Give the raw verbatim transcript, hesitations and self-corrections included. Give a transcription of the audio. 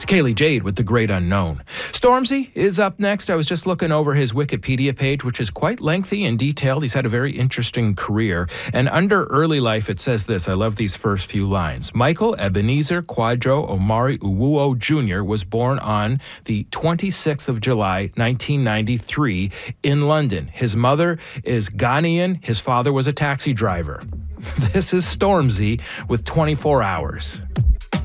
Kaylee Jade with The Great Unknown. Stormzy is up next. I was just looking over his Wikipedia page, which is quite lengthy and detailed. He's had a very interesting career. And under early life, it says this. I love these first few lines. Michael Ebenezer Kwadwo Omari Uwuo Junior was born on the twenty-sixth of July, nineteen ninety-three in London. His mother is Ghanaian. His father was a taxi driver. This is Stormzy with twenty-four hours.